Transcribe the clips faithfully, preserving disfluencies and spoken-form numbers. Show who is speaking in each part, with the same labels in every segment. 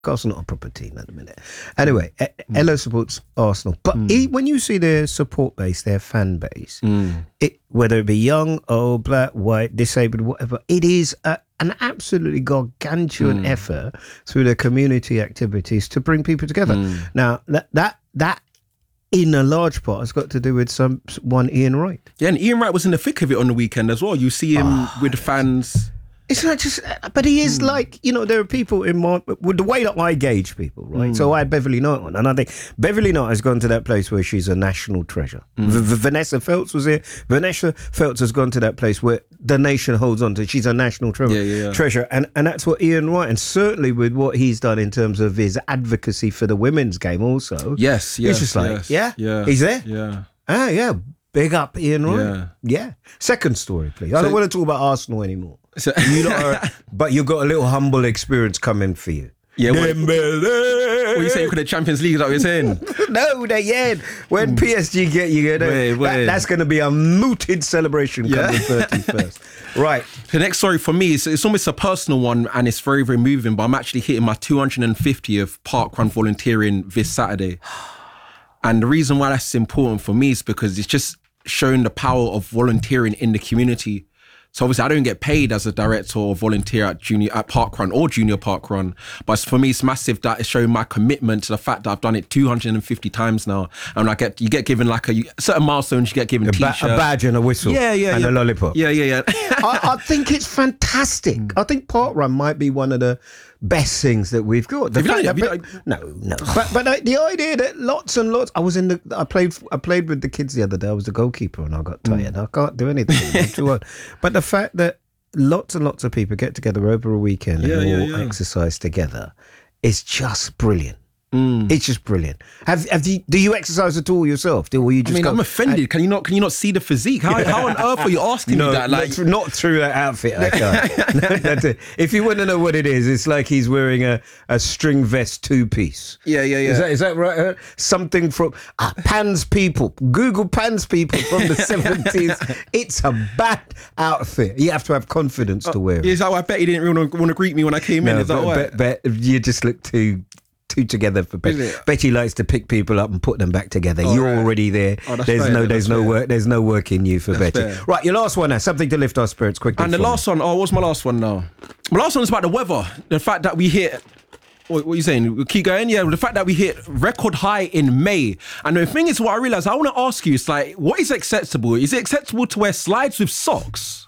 Speaker 1: Arsenal not a proper team at the minute. Anyway, mm. Ella supports Arsenal. But mm. he, when you see their support base, their fan base, mm. it, whether it be young, old, black, white, disabled, whatever, it is a, an absolutely gargantuan mm. effort through their community activities to bring people together. Mm. Now, that that that in a large part has got to do with some one Ian Wright.
Speaker 2: Yeah, and Ian Wright was in the thick of it on the weekend as well. You see him oh, with the fans...
Speaker 1: It's not just, but he is mm. like, you know, there are people in my, with the way that I gauge people, right? Mm. So I had Beverly Knight on, and I think Beverly Knight has gone to that place where she's a national treasure. Mm. V- v- Vanessa Feltz was here. Vanessa Feltz has gone to that place where the nation holds on to. She's a national tre- yeah, yeah, yeah. treasure. And, and that's what Ian Wright, and certainly with what he's done in terms of his advocacy for the women's game also.
Speaker 2: Yes, yes.
Speaker 1: It's just like,
Speaker 2: yes,
Speaker 1: yeah,
Speaker 2: yeah,
Speaker 1: he's there.
Speaker 2: Yeah.
Speaker 1: Ah, yeah. Big up Ian Wright.
Speaker 2: Yeah.
Speaker 1: yeah. Second story, please. I
Speaker 2: So,
Speaker 1: don't want to talk about Arsenal anymore.
Speaker 2: So,
Speaker 1: you are, but you've got a little humble experience coming for you.
Speaker 2: Yeah, what, what are you saying for the Champions League? Is that what you're saying?
Speaker 1: No, they yet. When P S G get you, that,
Speaker 2: wait, wait.
Speaker 1: That, that's going to be a mooted celebration
Speaker 2: yeah.
Speaker 1: coming thirty-first. Right.
Speaker 2: The next story for me is it's almost a personal one, and it's very, very moving. But I'm actually hitting my two hundred fiftieth parkrun volunteering this Saturday. And the reason why that's important for me is because it's just showing the power of volunteering in the community. So obviously I don't get paid as a director or volunteer at junior at Parkrun or Junior Parkrun, but for me it's massive that it's showing my commitment to the fact that I've done it two hundred fifty times now, and I get you get given like a certain milestones, you get given a,
Speaker 1: ba- a badge and a whistle,
Speaker 2: yeah, yeah,
Speaker 1: and
Speaker 2: yeah.
Speaker 1: a lollipop.
Speaker 2: Yeah, yeah, yeah.
Speaker 1: I, I think it's fantastic. I think Parkrun might be one of the best things that we've got. The
Speaker 2: Have you
Speaker 1: fact
Speaker 2: done it?
Speaker 1: that,
Speaker 2: Have you
Speaker 1: no, no. But but uh, the idea that lots and lots. I was in the. I played. I played with the kids the other day. I was the goalkeeper and I got tired. Mm. I can't do anything. I'm too old. But the fact that lots and lots of people get together over a weekend
Speaker 2: yeah,
Speaker 1: and
Speaker 2: yeah,
Speaker 1: all
Speaker 2: yeah.
Speaker 1: exercise together is just brilliant.
Speaker 2: Mm.
Speaker 1: It's just brilliant. Have have you? Do you exercise at all yourself? Do or you just?
Speaker 2: I mean,
Speaker 1: go,
Speaker 2: I'm offended. And, can you not? Can you not see the physique? How, how on earth are you asking
Speaker 1: no,
Speaker 2: me that? Like,
Speaker 1: not, not through that outfit. I can't. That's it. If you want to know what it is, it's like he's wearing a, a string vest two piece.
Speaker 2: Yeah, yeah, yeah.
Speaker 1: Is that is that right? Uh, something from uh, Pan's People. Google Pan's People from the seventies. It's a bad outfit. You have to have confidence
Speaker 2: uh,
Speaker 1: to wear it.
Speaker 2: Is that why I bet he didn't really want to greet me when I came
Speaker 1: no,
Speaker 2: in? Is that why?
Speaker 1: Bet, bet, you just look too. Two together for Betty. Betty likes to pick people up and put them back together. Oh, You're right. already there. Oh, there's
Speaker 2: fair,
Speaker 1: no, there's no
Speaker 2: fair.
Speaker 1: work. There's no work in you for
Speaker 2: that's
Speaker 1: Betty.
Speaker 2: Fair.
Speaker 1: Right, your last one now. Something to lift our spirits quickly.
Speaker 2: And the last me. one. Oh, what's my last one now? My last one is about the weather. The fact that we hit. What, what are you saying? We keep going. Yeah, the fact that we hit record high in May. And the thing is, what I realised, I want to ask you, it's like, what is acceptable? Is it acceptable to wear slides with socks,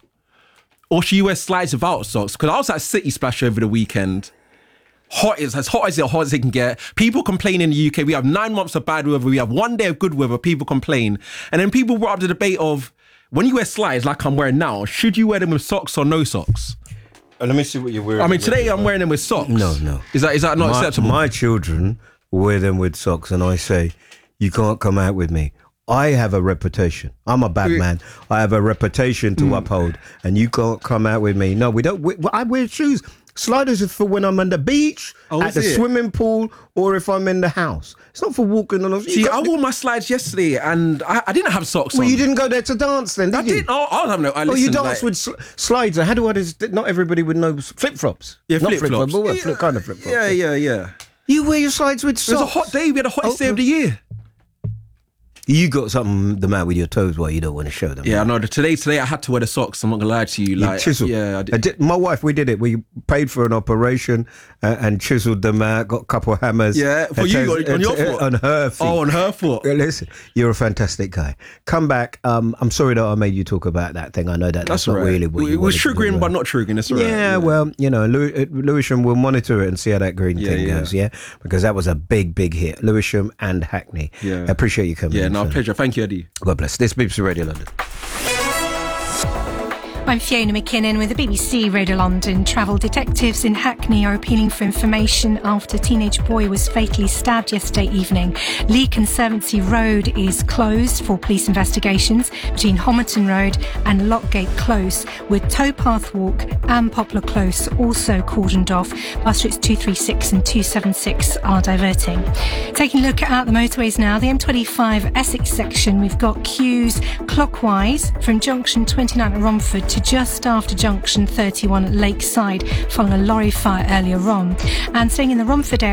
Speaker 2: or should you wear slides without socks? Because I was at City Splash over the weekend. Hot is as hot as it hot as it can get. People complain in the U K. We have nine months of bad weather. We have one day of good weather. People complain, and then people brought up the debate of when you wear slides like I'm wearing now, should you wear them with socks or no socks?
Speaker 1: Uh, let me see what you're wearing.
Speaker 2: I mean, today I'm wearing them with socks.
Speaker 1: No, no.
Speaker 2: Is that is that not
Speaker 1: my,
Speaker 2: acceptable?
Speaker 1: My children wear them with socks, and I say, you can't come out with me. I have a reputation. I'm a bad man. I have a reputation to mm. uphold, and you can't come out with me. No, we don't. We, I wear shoes. Sliders are for when I'm on the beach,
Speaker 2: oh,
Speaker 1: at the
Speaker 2: it?
Speaker 1: swimming pool, or if I'm in the house. It's not for walking on.
Speaker 2: See, got, I wore my slides yesterday, and I, I didn't have socks
Speaker 1: well,
Speaker 2: on.
Speaker 1: Well, you didn't go there to dance then, did
Speaker 2: I
Speaker 1: you?
Speaker 2: did. Oh, I was having no. I
Speaker 1: oh, you danced
Speaker 2: like,
Speaker 1: with sl- slides. How do I just? Not everybody would know flip flops.
Speaker 2: Yeah,
Speaker 1: not
Speaker 2: flip flops.
Speaker 1: But what
Speaker 2: yeah.
Speaker 1: flip, kind of flip flops?
Speaker 2: Yeah, yeah, yeah.
Speaker 1: You wear your slides with socks.
Speaker 2: It was a hot day. We had the hottest
Speaker 1: oh,
Speaker 2: day of the year.
Speaker 1: You got something the matter with your toes why you don't want to show them.
Speaker 2: Yeah, I know. Today, today I had to wear the socks. I'm not gonna lie to you. Like,
Speaker 1: you chiseled.
Speaker 2: Yeah, I did.
Speaker 1: I did. My wife, we did it. We paid for an operation uh, and chiseled them out. Got a couple of hammers.
Speaker 2: Yeah, for you on, on your foot.
Speaker 1: On her feet.
Speaker 2: Oh, on her foot.
Speaker 1: Listen, you're a fantastic guy. Come back. Um, I'm sorry that I made you talk about that thing. I know that that's,
Speaker 2: that's
Speaker 1: not
Speaker 2: right.
Speaker 1: really what
Speaker 2: it
Speaker 1: you
Speaker 2: was
Speaker 1: triggering,
Speaker 2: triggering, but not triggering. That's all right.
Speaker 1: Yeah, yeah, well, you know, Lew- Lewisham will monitor it and see how that green
Speaker 2: yeah,
Speaker 1: thing
Speaker 2: yeah.
Speaker 1: goes. Yeah, because that was a big, big hit. Lewisham and Hackney.
Speaker 2: Yeah,
Speaker 1: I appreciate you coming.
Speaker 2: Yeah,
Speaker 1: in,
Speaker 2: no
Speaker 1: so.
Speaker 2: pleasure. Thank you, Eddie.
Speaker 1: God bless. This is B B C Radio London.
Speaker 3: I'm Fiona McKinnon with the B B C Radio London. Travel detectives in Hackney are appealing for information after a teenage boy was fatally stabbed yesterday evening. Lee Conservancy Road is closed for police investigations between Homerton Road and Lockgate Close, with Towpath Walk and Poplar Close also cordoned off. Bus routes two three six and two seven six are diverting. Taking a look at the motorways now, the M twenty-five Essex section, we've got queues clockwise from junction twenty-nine at Romford to just after junction thirty-one at Lakeside following a lorry fire earlier on. And staying in the Romford area,